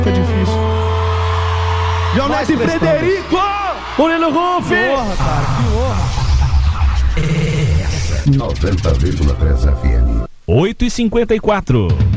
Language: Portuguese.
Fica difícil. João Neto e Frederico! Murilo Ruff! Que honra, cara, que honra. 90,3 FM. 8h54.